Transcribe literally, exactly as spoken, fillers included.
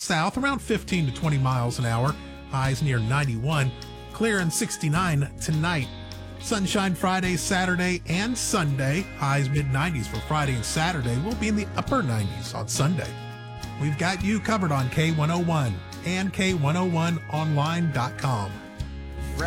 south around fifteen to twenty miles an hour. Highs near ninety-one. Clear and sixty-nine tonight. Sunshine Friday, Saturday, and Sunday. Highs mid nineties for Friday and Saturday. Will be in the upper nineties on Sunday. We've got you covered on K one oh one and K one oh one online dot com.